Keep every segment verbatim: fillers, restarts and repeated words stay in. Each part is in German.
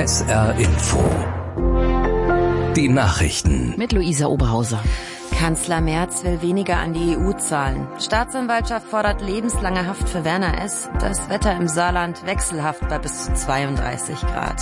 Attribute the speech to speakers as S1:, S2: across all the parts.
S1: S R Info. Die Nachrichten.
S2: Mit Luisa Oberhauser.
S3: Kanzler Merz will weniger an die E U zahlen. Staatsanwaltschaft fordert lebenslange Haft für Werner S. Das Wetter im Saarland wechselhaft bei bis zu zweiunddreißig Grad.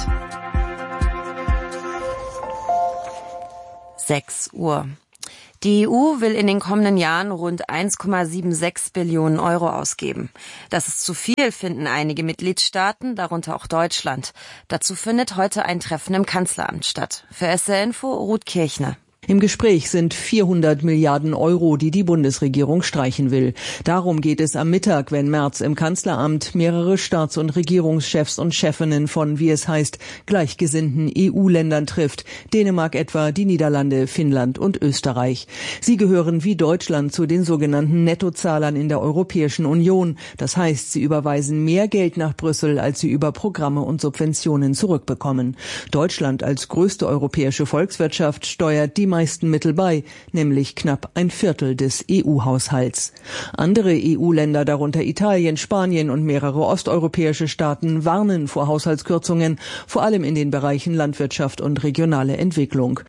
S3: sechs Uhr. Die E U will in den kommenden Jahren rund eins Komma sechsundsiebzig Billionen Euro ausgeben. Das ist zu viel, finden einige Mitgliedstaaten, darunter auch Deutschland. Dazu findet heute ein Treffen im Kanzleramt statt. Für S R Info Ruth Kirchner.
S4: Im Gespräch sind vierhundert Milliarden Euro, die die Bundesregierung streichen will. Darum geht es am Mittag, wenn Merz im Kanzleramt mehrere Staats- und Regierungschefs und Chefinnen von, wie es heißt, gleichgesinnten E U-Ländern trifft. Dänemark etwa, die Niederlande, Finnland und Österreich. Sie gehören wie Deutschland zu den sogenannten Nettozahlern in der Europäischen Union. Das heißt, sie überweisen mehr Geld nach Brüssel, als sie über Programme und Subventionen zurückbekommen. Deutschland als größte europäische Volkswirtschaft steuert die meisten Mittel bei, nämlich knapp ein Viertel des E U-Haushalts. Andere E U-Länder, darunter Italien, Spanien und mehrere osteuropäische Staaten, warnen vor Haushaltskürzungen, vor allem in den Bereichen Landwirtschaft und regionale Entwicklung.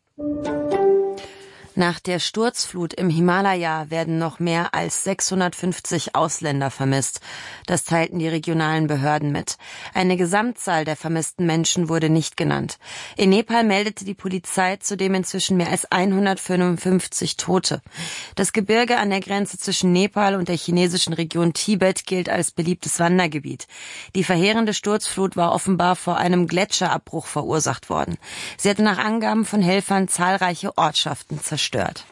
S3: Nach der Sturzflut im Himalaya werden noch mehr als sechshundertfünfzig Ausländer vermisst. Das teilten die regionalen Behörden mit. Eine Gesamtzahl der vermissten Menschen wurde nicht genannt. In Nepal meldete die Polizei zudem inzwischen mehr als hundertfünfundfünfzig Tote. Das Gebirge an der Grenze zwischen Nepal und der chinesischen Region Tibet gilt als beliebtes Wandergebiet. Die verheerende Sturzflut war offenbar vor einem Gletscherabbruch verursacht worden. Sie hatte nach Angaben von Helfern zahlreiche Ortschaften zerstört.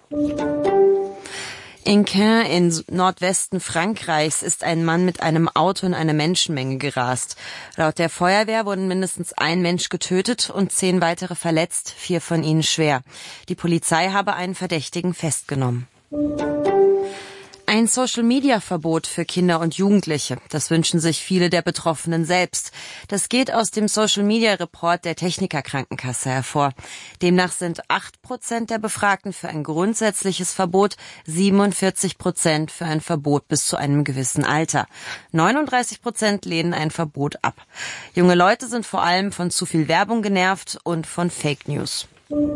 S3: In Caen in Nordwesten Frankreichs ist ein Mann mit einem Auto in eine Menschenmenge gerast. Laut der Feuerwehr wurden mindestens ein Mensch getötet und zehn weitere verletzt, vier von ihnen schwer. Die Polizei habe einen Verdächtigen festgenommen. Ein Social-Media-Verbot für Kinder und Jugendliche. Das wünschen sich viele der Betroffenen selbst. Das geht aus dem Social-Media-Report der Techniker-Krankenkasse hervor. Demnach sind acht Prozent der Befragten für ein grundsätzliches Verbot, siebenundvierzig Prozent für ein Verbot bis zu einem gewissen Alter. neununddreißig Prozent lehnen ein Verbot ab. Junge Leute sind vor allem von zu viel Werbung genervt und von Fake News.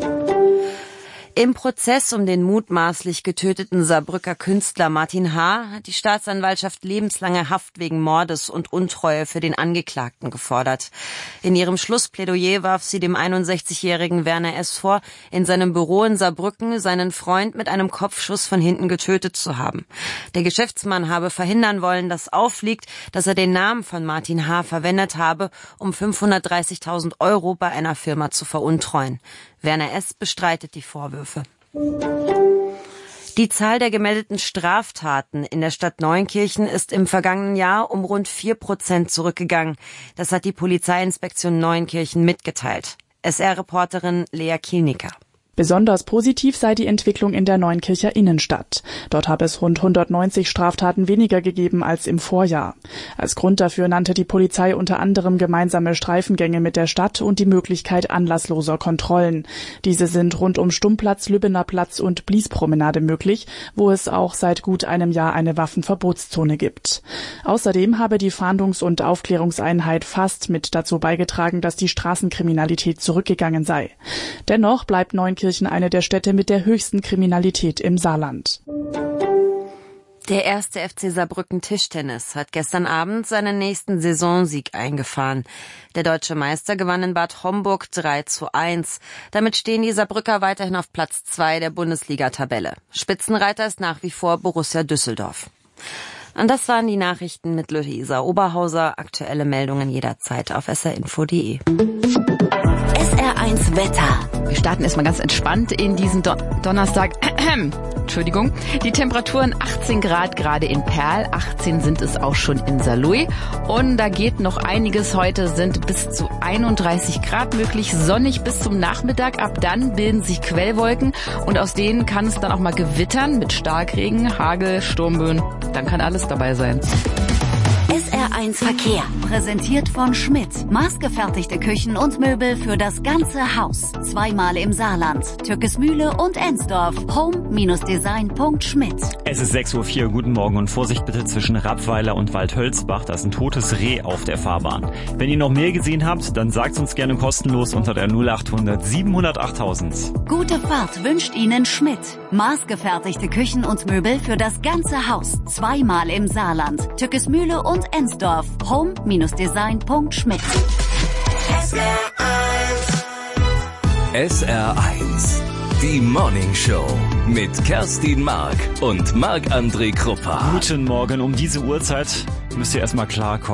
S3: Im Prozess um den mutmaßlich getöteten Saarbrücker Künstler Martin H. hat die Staatsanwaltschaft lebenslange Haft wegen Mordes und Untreue für den Angeklagten gefordert. In ihrem Schlussplädoyer warf sie dem einundsechzigjährigen Werner S. vor, in seinem Büro in Saarbrücken seinen Freund mit einem Kopfschuss von hinten getötet zu haben. Der Geschäftsmann habe verhindern wollen, dass auffliegt, dass er den Namen von Martin H. verwendet habe, um fünfhundertdreißigtausend Euro bei einer Firma zu veruntreuen. Werner S. bestreitet die Vorwürfe. Die Zahl der gemeldeten Straftaten in der Stadt Neunkirchen ist im vergangenen Jahr um rund vier Prozent zurückgegangen. Das hat die Polizeiinspektion Neunkirchen mitgeteilt. S R-Reporterin Lea Kielnicker.
S5: Besonders positiv sei die Entwicklung in der Neunkircher Innenstadt. Dort habe es rund hundertneunzig Straftaten weniger gegeben als im Vorjahr. Als Grund dafür nannte die Polizei unter anderem gemeinsame Streifengänge mit der Stadt und die Möglichkeit anlassloser Kontrollen. Diese sind rund um Stummplatz, Lübbener Platz und Bliespromenade möglich, wo es auch seit gut einem Jahr eine Waffenverbotszone gibt. Außerdem habe die Fahndungs- und Aufklärungseinheit fast mit dazu beigetragen, dass die Straßenkriminalität zurückgegangen sei. Dennoch bleibt Neunkirchen eine der Städte mit der höchsten Kriminalität im Saarland.
S3: Der erste F C Saarbrücken Tischtennis hat gestern Abend seinen nächsten Saisonsieg eingefahren. Der deutsche Meister gewann in Bad Homburg drei zu eins. Damit stehen die Saarbrücker weiterhin auf Platz zwei der Bundesliga-Tabelle. Spitzenreiter ist nach wie vor Borussia Düsseldorf. Und das waren die Nachrichten mit Luisa Oberhauser. Aktuelle Meldungen jederzeit auf s r info punkt d e.
S2: S R eins Wetter. Wir starten erstmal ganz entspannt in diesen Don- Donnerstag. Entschuldigung. Die Temperaturen achtzehn Grad gerade in Perl, achtzehn sind es auch schon in Saarlouis. Und da geht noch einiges. Heute sind bis zu einunddreißig Grad möglich, sonnig bis zum Nachmittag. Ab dann bilden sich Quellwolken und aus denen kann es dann auch mal gewittern mit Starkregen, Hagel, Sturmböen. Dann kann alles dabei sein.
S6: S R R eins Verkehr. Präsentiert von Schmidt. Maßgefertigte Küchen und Möbel für das ganze Haus. Zweimal im Saarland. Türkesmühle und Ensdorf. home Design punkt schmidt.
S7: Es ist sechs Uhr vier. Guten Morgen und Vorsicht bitte zwischen Rappweiler und Waldhölzbach. Da ist ein totes Reh auf der Fahrbahn. Wenn ihr noch mehr gesehen habt, dann sagt's uns gerne kostenlos unter der null acht hundert siebenhundertachttausend.
S6: Gute Fahrt wünscht Ihnen Schmidt. Maßgefertigte Küchen und Möbel für das ganze Haus. Zweimal im Saarland. Türkesmühle und Ensdorf. home Design punkt schmidt.
S1: S R eins. Die Morning Show mit Kerstin Mark und Marc-André Kruppa.
S7: Guten Morgen, um diese Uhrzeit müsst ihr erstmal klarkommen.